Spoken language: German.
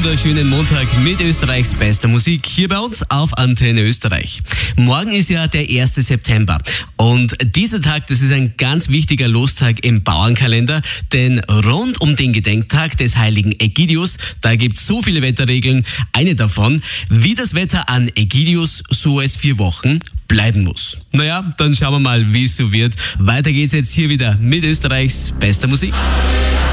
wunderschönen Montag mit Österreichs bester Musik hier bei uns auf Antenne Österreich. Morgen ist ja der 1. September und dieser Tag, das ist ein ganz wichtiger Lostag im Bauernkalender, denn rund um den Gedenktag des heiligen Ägidius, da gibt es so viele Wetterregeln. Eine davon, wie das Wetter an Ägidius, so es 4 Wochen bleiben muss. Naja, dann schauen wir mal, wie es so wird. Weiter geht's jetzt hier wieder mit Österreichs bester Musik.